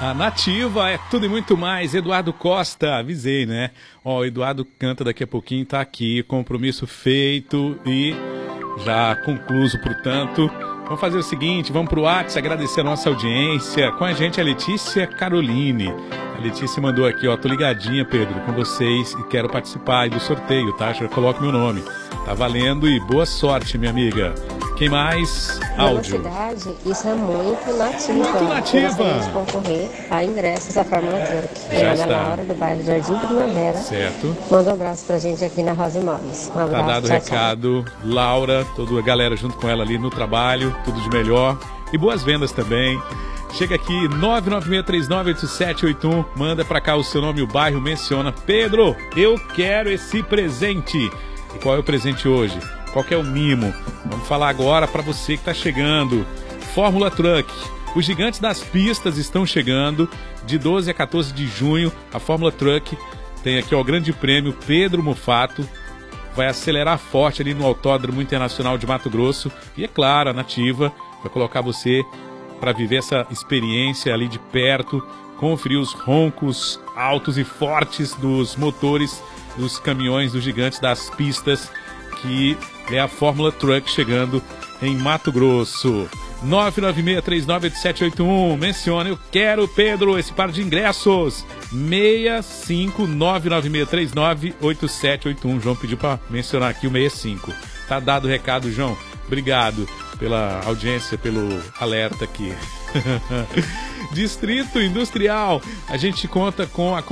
A Nativa é tudo e muito mais. Eduardo Costa, avisei, né? Ó, o Eduardo canta daqui a pouquinho, tá aqui, compromisso feito e já concluso, portanto. Vamos fazer o seguinte, vamos pro WhatsApp, agradecer a nossa audiência. Com a gente a Letícia Caroline. A Letícia mandou aqui, ó, tô ligadinha, Pedro, com vocês e quero participar aí do sorteio, tá? Já coloco meu nome. Tá valendo e boa sorte, minha amiga. Quem mais? Áudio. Na cidade, isso é muito nativa. Muito nativa. Nós vamos concorrer a ingressos da Fórmula Truck. Já Ana está. Laura, do bairro Jardim Primavera. Certo. Manda um abraço pra gente aqui na Rosa Imóveis. Um abraço, Tá dado o tchau, recado. Laura, toda a galera junto com ela ali no trabalho. Tudo de melhor. E boas vendas também. Chega aqui, 996398781. Manda pra cá o seu nome e o bairro. Menciona. Pedro, eu quero esse presente. E qual é o presente hoje? Qual que é o mimo? Vamos falar agora para você que está chegando. Fórmula Truck. Os gigantes das pistas estão chegando de 12 a 14 de junho. A Fórmula Truck tem aqui ó, o grande prêmio Pedro Mufato. Vai acelerar forte ali no Autódromo Internacional de Mato Grosso. E é claro, a Nativa vai colocar você para viver essa experiência ali de perto. Conferir os roncos altos e fortes dos motores dos caminhões dos gigantes das pistas, que é a Fórmula Truck chegando em Mato Grosso. 996398781. Menciona, eu quero, Pedro, esse par de ingressos. 65996398781. João pediu para mencionar aqui o 65. Tá dado o recado, João. Obrigado pela audiência, pelo alerta aqui. Distrito Industrial. A gente conta com a